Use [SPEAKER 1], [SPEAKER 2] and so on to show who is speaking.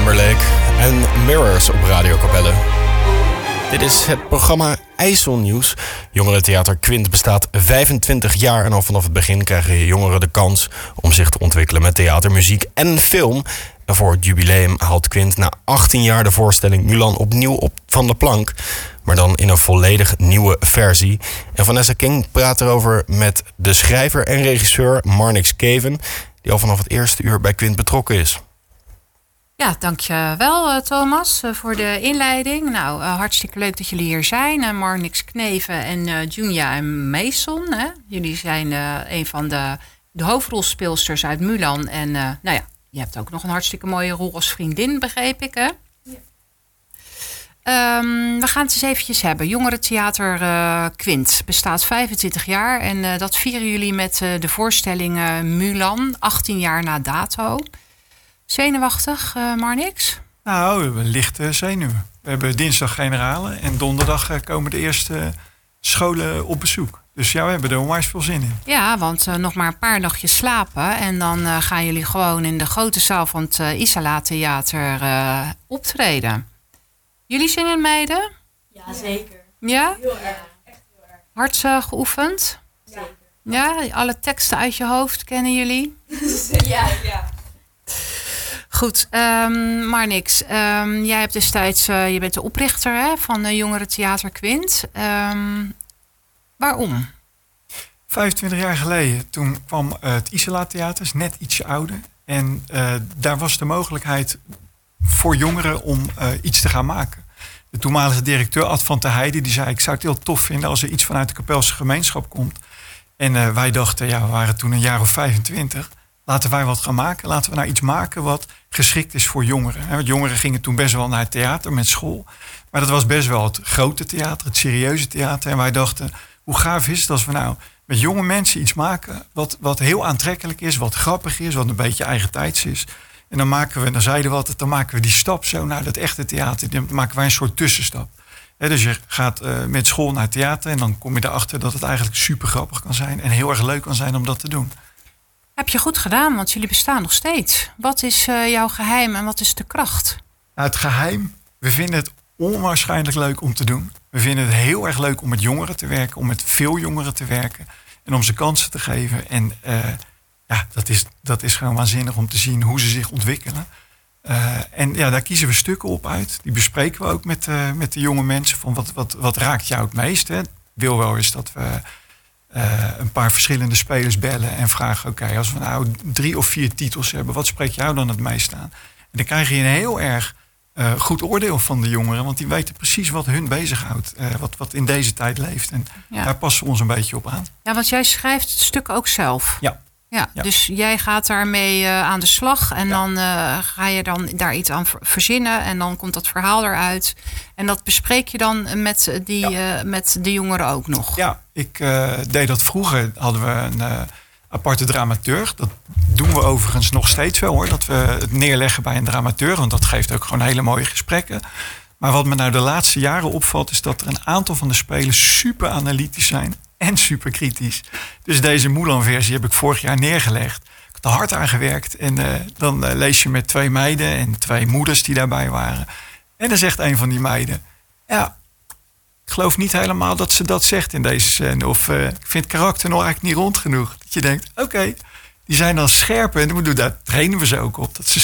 [SPEAKER 1] Timberlake en Mirrors op Radio Capelle. Dit is het programma IJsselnieuws. Jongerentheater Quint bestaat 25 jaar en al vanaf het begin krijgen jongeren de kans om zich te ontwikkelen met theater, muziek en film. En voor het jubileum haalt Quint na 18 jaar de voorstelling Mulan opnieuw op van de plank, maar dan in een volledig nieuwe versie. En Vanessa King praat erover met de schrijver en regisseur Marnix Keven, die al vanaf het eerste uur bij Quint betrokken is.
[SPEAKER 2] Ja, dankjewel Thomas voor de inleiding. Nou, hartstikke leuk dat jullie hier zijn. Marnix Kneven en Junia en Mason. Hè? Jullie zijn een van de hoofdrolspeelsters uit Mulan. En nou ja, je hebt ook nog een hartstikke mooie rol als vriendin, begreep ik, hè? Ja. We gaan het eens eventjes hebben. Jongerentheater Quint bestaat 25 jaar. En dat vieren jullie met de voorstelling Mulan, 18 jaar na dato. Zenuwachtig, Marnix?
[SPEAKER 3] Nou, we hebben lichte zenuwen. We hebben dinsdag generalen en donderdag komen de eerste scholen op bezoek. Dus ja, we hebben er onwijs veel zin in. Ja,
[SPEAKER 2] want nog maar een paar nachtjes slapen en dan gaan jullie gewoon in de grote zaal van het Isala Theater optreden. Jullie zin in, meiden?
[SPEAKER 4] Ja, zeker.
[SPEAKER 2] Ja?
[SPEAKER 4] Heel erg. Echt heel erg.
[SPEAKER 2] Hard geoefend?
[SPEAKER 4] Zeker.
[SPEAKER 2] Ja, alle teksten uit je hoofd kennen jullie?
[SPEAKER 4] Ja.
[SPEAKER 2] Goed, Marnix, jij hebt destijds, je bent de oprichter hè, van Jongerentheater Quint. Waarom?
[SPEAKER 3] 25 jaar geleden, toen kwam het Isala Theater, is net ietsje ouder. En daar was de mogelijkheid voor jongeren om iets te gaan maken. De toenmalige directeur Ad van der Heijden, die zei: ik zou het heel tof vinden als er iets vanuit de Kapelse gemeenschap komt. En wij dachten, ja, we waren toen een jaar of 25... laten wij wat gaan maken. Laten we nou iets maken wat geschikt is voor jongeren. Want jongeren gingen toen best wel naar het theater met school. Maar dat was best wel het grote theater, het serieuze theater. En wij dachten, hoe gaaf is het als we nou met jonge mensen iets maken wat heel aantrekkelijk is, wat grappig is, wat een beetje eigentijds is. En dan zeiden we altijd, dan maken we die stap zo naar dat echte theater. Dan maken wij een soort tussenstap. Dus je gaat met school naar het theater en dan kom je erachter dat het eigenlijk super grappig kan zijn en heel erg leuk kan zijn om dat te doen.
[SPEAKER 2] Heb je goed gedaan, want jullie bestaan nog steeds. Wat is jouw geheim en wat is de kracht?
[SPEAKER 3] Nou, het geheim, we vinden het onwaarschijnlijk leuk om te doen. We vinden het heel erg leuk om met jongeren te werken, om met veel jongeren te werken en om ze kansen te geven. En ja, dat is gewoon waanzinnig om te zien hoe ze zich ontwikkelen. En ja, daar kiezen we stukken op uit. Die bespreken we ook met de jonge mensen. Van wat raakt jou het meest? Hè? Wil wel eens dat we een paar verschillende spelers bellen en vragen: oké, als we nou 3 of 4 titels hebben, wat spreekt jou dan het meest aan? En dan krijg je een heel erg goed oordeel van de jongeren, want die weten precies wat hun bezighoudt, wat in deze tijd leeft. En daar passen we ons een beetje op aan.
[SPEAKER 2] Ja, want jij schrijft het stuk ook zelf.
[SPEAKER 3] Ja,
[SPEAKER 2] dus jij gaat daarmee aan de slag en dan ga je dan daar iets aan verzinnen en dan komt dat verhaal eruit. En dat bespreek je dan met de jongeren ook nog?
[SPEAKER 3] Ja, ik deed dat vroeger. Hadden we een aparte dramaturg. Dat doen we overigens nog steeds wel hoor. Dat we het neerleggen bij een dramaturg. Want dat geeft ook gewoon hele mooie gesprekken. Maar wat me nou de laatste jaren opvalt, is dat er een aantal van de spelers super analytisch zijn en super kritisch. Dus deze Mulan-versie heb ik vorig jaar neergelegd. Ik heb er hard aan gewerkt. En dan lees je met 2 meiden en 2 moeders die daarbij waren. En dan zegt een van die meiden: ja, ik geloof niet helemaal dat ze dat zegt in deze scène. Of ik vind het karakter nog eigenlijk niet rond genoeg. Dat je denkt, oké, die zijn dan scherp. En daar trainen we ze ook op. Dat ze